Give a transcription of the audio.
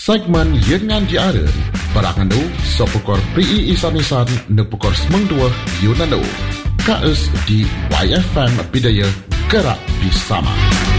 Segmen Yengan Diara Berangandu Sopukor PI Isan-Isan Nepukor Semengdua Yunandu KS di YFM Bidaya Gerak Bersama.